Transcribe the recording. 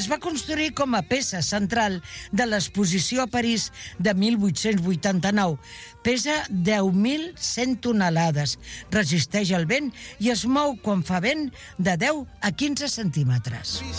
Es va construir com a peça central de l'exposició a París de 1889. Pesa 10.100 tonelades, resisteix el vent i es mou quan fa vent de 10 a 15 centímetres.